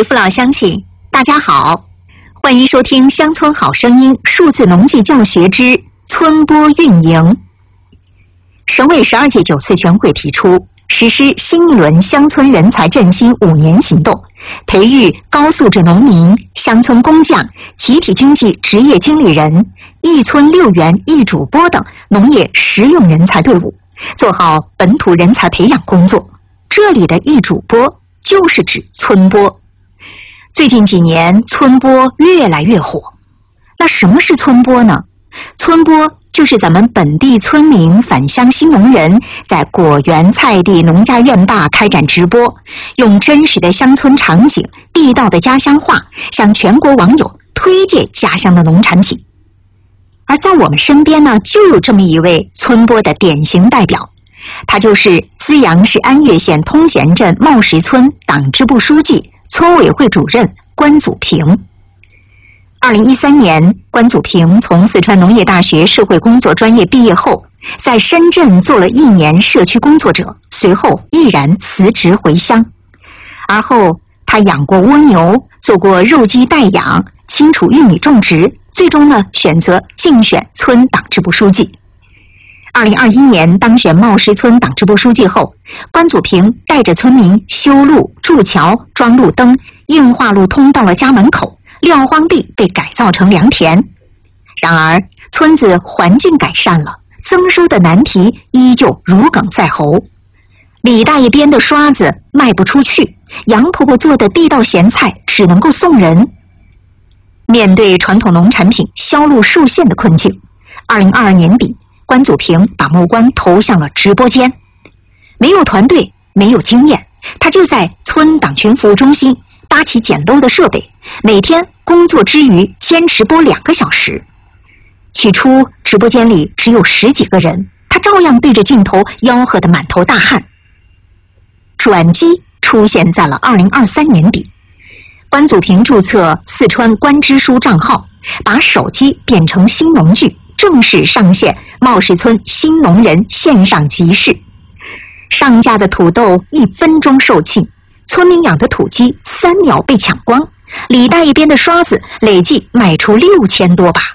位父老乡亲，大家好，欢迎收听《乡村好声音》数字农技教学之村播运营。省委12届9次全会提出，实施新一轮乡村人才振兴5年行动，培育高素质农民、乡村工匠、集体经济职业经理人、一村6员一主播等农业实用人才队伍，做好本土人才培养工作。这里的一主播就是指村播。最近几年，村播越来越火。那什么是村播呢？村播就是咱们本地村民返乡新农人在果园、菜地、农家院坝开展直播，用真实的乡村场景、地道的家乡话，向全国网友推荐家乡的农产品。而在我们身边呢，就有这么一位村播的典型代表，他就是资阳市安岳县通贤镇茂石村党支部书记、村委会主任关祖平。2013年，关祖平从四川农业大学社会工作专业毕业后，在深圳做了1年社区工作者，随后毅然辞职回乡。而后，他养过蜗牛，做过肉鸡代养，清除玉米种植，最终呢，选择竞选村党支部书记。2021年当选茂石村党支部书记后，关祖平带着村民修路、筑桥、装路灯，硬化路通到了家门口，撂荒地被改造成良田。然而，村子环境改善了，增收的难题依旧如鲠在喉。李大爷编的刷子卖不出去，杨婆婆做的地道咸菜只能够送人。面对传统农产品销路受限的困境，2022年底，关祖平把目光投向了直播间。没有团队，没有经验，他就在村党群服务中心搭起简陋的设备，每天工作之余坚持播2个小时。起初，直播间里只有10几个人，他照样对着镜头吆喝得满头大汗。转机出现在了2023年底，关祖平注册四川关支书账号，把手机变成新农具，正式上线茂石村新农人线上集市。上架的土豆1分钟售罄，村民养的土鸡3秒被抢光，李大爷编的刷子累计卖出6000多把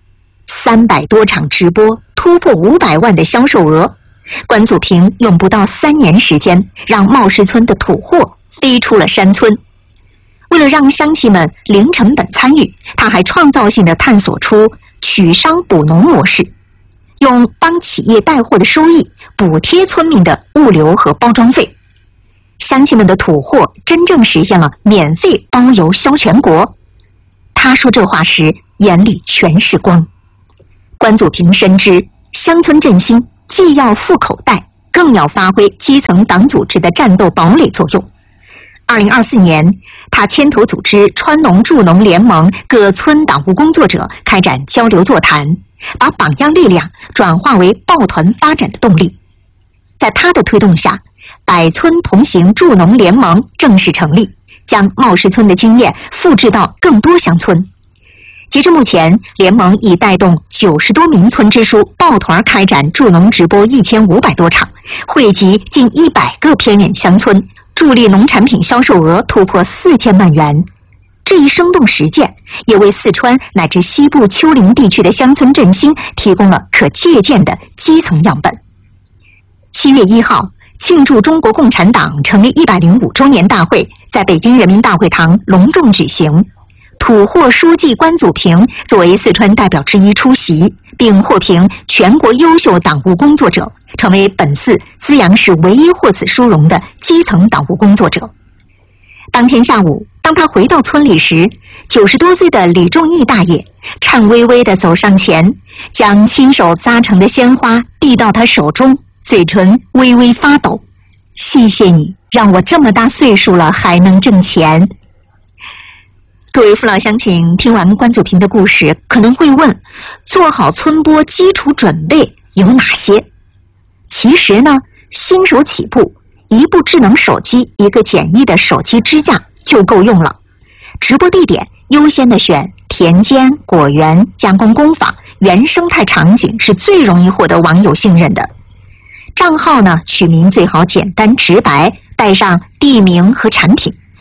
，300多场直播突破500万的销售额。关祖平用不到3年时间，让茂石村的土货飞出了山村。为了让乡亲们零成本参与，他还创造性地探索出取商补农模式，用帮企业带货的收益补贴村民的物流和包装费。乡亲们的土货真正实现了免费包邮销全国。他说这话时眼里全是光。关祖平深知，乡村振兴既要富口袋，更要发挥基层党组织的战斗堡垒作用。2024年，他牵头组织川农助农联盟各村党务工作者开展交流座谈，把榜样力量转化为抱团发展的动力。在他的推动下，百村同行助农联盟正式成立，将茂石村的经验复制到更多乡村。截至目前，联盟已带动90多名村支书抱团开展助农直播1500多场，汇集近100个偏远乡村，助力农产品销售额突破4000万元。这一生动实践也为四川乃至西部丘陵地区的乡村振兴提供了可借鉴的基层样本。7月1号，庆祝中国共产党成立105周年大会在北京人民大会堂隆重举行。土货书记关祖平作为四川代表之一出席，并获评全国优秀党务工作者，成为本次资阳市唯一获此殊荣的基层党务工作者。当天下午，当他回到村里时，90多岁的李仲义大爷颤巍巍地走上前，将亲手扎成的鲜花递到他手中，嘴唇微微发抖。谢谢你，让我这么大岁数了还能挣钱。各位父老乡亲，听完关祖平的故事，可能会问，做好村播基础准备有哪些？其实呢，新手起步，一部智能手机，一个简易的手机支架就够用了。直播地点优先的选田间、果园、加工工坊、原生态场景，是最容易获得网友信任的。账号呢，取名最好简单直白，带上地名和产品，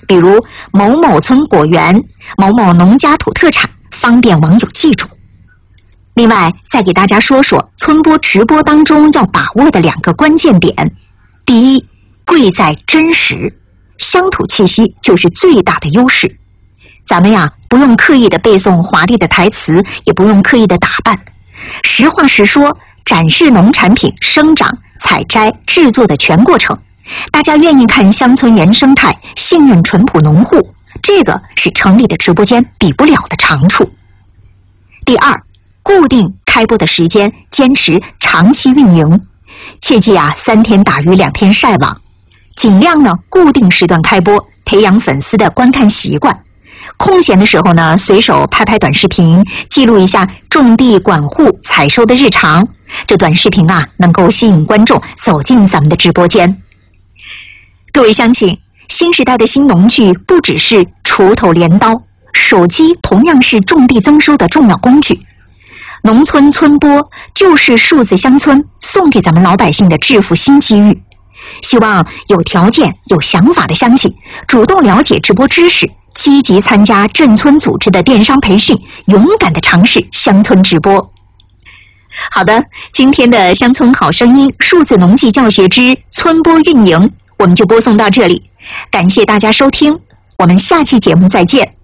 比如某某村果园、某某农家土特产，方便网友记住。另外，再给大家说说村播直播当中要把握的2个关键点。第一，贵在真实，乡土气息就是最大的优势。咱们呀，不用刻意的背诵华丽的台词，也不用刻意的打扮，实话实说，展示农产品生长、采摘、制作的全过程。大家愿意看乡村原生态，信任淳朴农户，这个是城里的直播间比不了的长处。第二，固定开播的时间，坚持长期运营，切记3天打鱼2天晒网，尽量呢固定时段开播，培养粉丝的观看习惯。空闲的时候呢，随手拍拍短视频，记录一下种地、管护、采收的日常。这短视频能够吸引观众走进咱们的直播间。各位相信，新时代的新农具不只是锄头、镰刀，手机同样是种地增收的重要工具。农村村播就是数字乡村送给咱们老百姓的致富新机遇。希望有条件、有想法的乡亲主动了解直播知识，积极参加镇村组织的电商培训，勇敢地尝试乡村直播。好的，今天的乡村好声音数字农技教学之村播运营，我们就播送到这里。感谢大家收听，我们下期节目再见。